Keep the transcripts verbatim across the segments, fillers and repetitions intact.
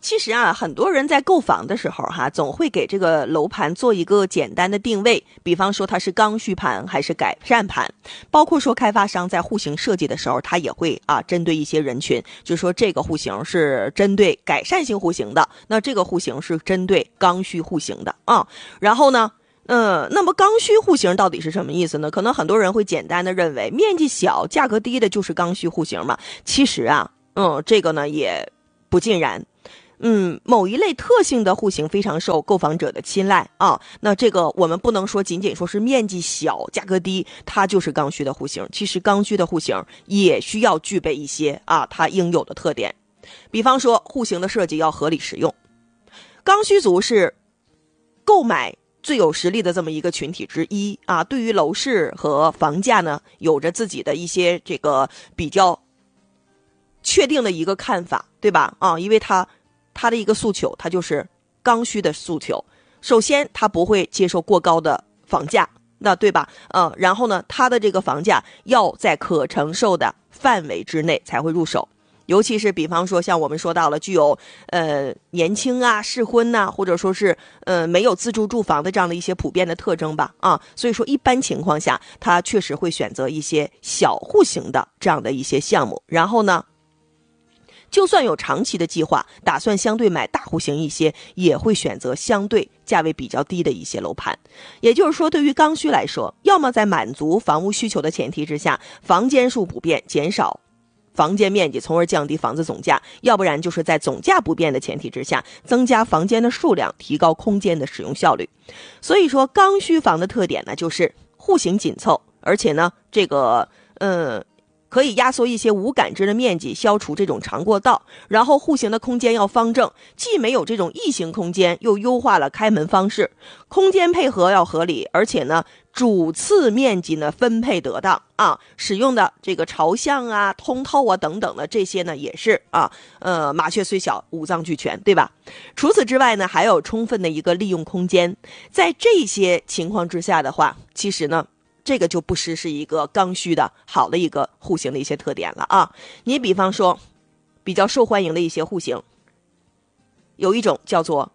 其实啊，很多人在购房的时候哈，总会给这个楼盘做一个简单的定位，比方说它是刚需盘还是改善盘，包括说开发商在户型设计的时候，他也会啊针对一些人群，就说这个户型是针对改善型户型的，那这个户型是针对刚需户型的啊。然后呢，嗯，那么刚需户型到底是什么意思呢？可能很多人会简单的认为面积小、价格低的就是刚需户型嘛。其实啊，嗯，这个呢也不尽然。嗯，某一类特性的户型非常受购房者的青睐啊。那这个我们不能说仅仅说是面积小、价格低，它就是刚需的户型。其实刚需的户型也需要具备一些啊它应有的特点。比方说户型的设计要合理实用。刚需族是购买最有实力的这么一个群体之一啊，对于楼市和房价呢，有着自己的一些这个比较确定的一个看法，对吧？啊，因为他他的一个诉求，他就是刚需的诉求。首先，他不会接受过高的房价，那对吧？呃，然后呢，他的这个房价要在可承受的范围之内才会入手。尤其是比方说像我们说到了具有呃年轻啊、适婚呐、啊，或者说是呃没有自住住房的这样的一些普遍的特征吧啊，所以说一般情况下，他确实会选择一些小户型的这样的一些项目。然后呢，就算有长期的计划，打算相对买大户型一些，也会选择相对价位比较低的一些楼盘。也就是说，对于刚需来说，要么在满足房屋需求的前提之下，房间数不变，减少房间面积，从而降低房子总价；要不然就是在总价不变的前提之下，增加房间的数量，提高空间的使用效率。所以说，刚需房的特点呢，就是户型紧凑，而且呢，这个呃。可以压缩一些无感知的面积，消除这种长过道。然后户型的空间要方正，既没有这种异形空间，又优化了开门方式。空间配合要合理，而且呢，主次面积呢分配得当啊。使用的这个朝向啊、通透啊等等的这些呢，也是啊，呃，麻雀虽小，五脏俱全，对吧？除此之外呢，还有充分的一个利用空间。在这些情况之下的话，其实呢。这个就不失是一个刚需的好的一个户型的一些特点了啊。你比方说比较受欢迎的一些户型，有一种叫做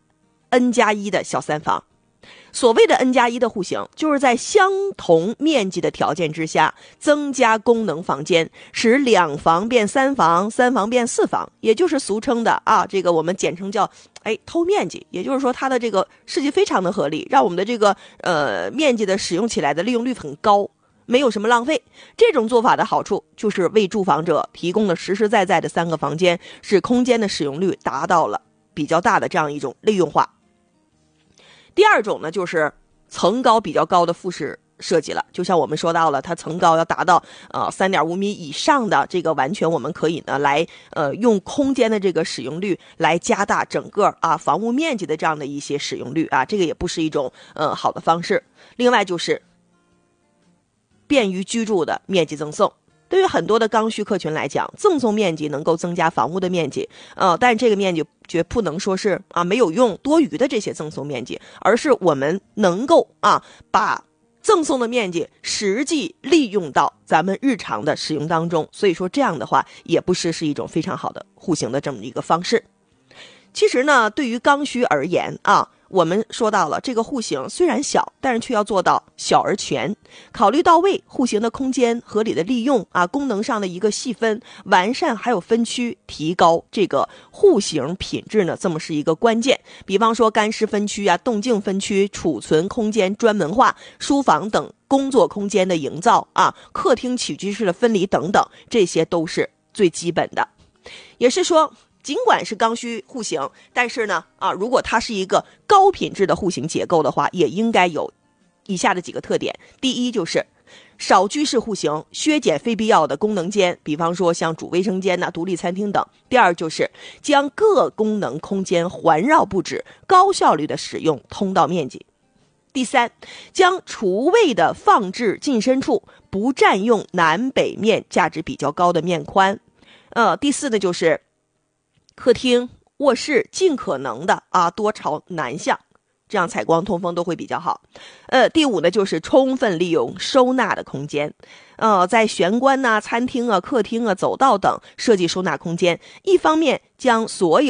N 加一的小三房。所谓的 N 加一的户型，就是在相同面积的条件之下，增加功能房间，使两房变三房，三房变四房，也就是俗称的啊，这个我们简称叫哎偷面积。也就是说，它的这个设计非常的合理，让我们的这个呃面积的使用起来的利用率很高，没有什么浪费。这种做法的好处就是为住房者提供了实实在在的三个房间，使空间的使用率达到了比较大的这样一种利用化。第二种呢，就是层高比较高的复式设计了，就像我们说到了，它层高要达到呃 三点五米以上的这个，完全我们可以呢来呃用空间的这个使用率来加大整个啊房屋面积的这样的一些使用率啊，这个也不是一种呃好的方式。另外就是便于居住的面积赠送。对于很多的刚需客群来讲，赠送面积能够增加房屋的面积，呃，但这个面积绝不能说是啊没有用、多余的这些赠送面积，而是我们能够啊把赠送的面积实际利用到咱们日常的使用当中。所以说这样的话，也不失是一种非常好的户型的这么一个方式。其实呢，对于刚需而言啊，我们说到了这个户型虽然小，但是却要做到小而全，考虑到位，户型的空间合理的利用啊，功能上的一个细分完善，还有分区，提高这个户型品质呢，这么是一个关键。比方说干湿分区啊、动静分区、储存空间专门化、书房等工作空间的营造啊、客厅起居室的分离等等，这些都是最基本的。也是说，尽管是刚需户型，但是呢，啊，如果它是一个高品质的户型结构的话，也应该有以下的几个特点。第一就是少居室户型，削减非必要的功能间，比方说像主卫生间呐、独立餐厅等。第二就是将各功能空间环绕布置，高效率的使用通道面积。第三，将厨卫的放置近身处，不占用南北面价值比较高的面宽。呃，第四呢就是客厅、卧室尽可能的啊多朝南向，这样采光通风都会比较好。呃，第五呢就是充分利用收纳的空间，呃，在玄关呐、餐厅啊、客厅啊、走道等设计收纳空间。一方面将所有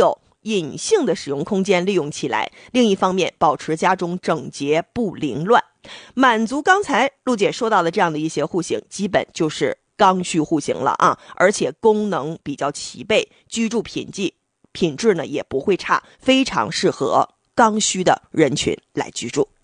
隐性的使用空间利用起来，另一方面保持家中整洁不凌乱。满足刚才陆姐说到的这样的一些户型，基本就是刚需户型了啊，而且功能比较齐备，居住品质品质呢也不会差，非常适合刚需的人群来居住。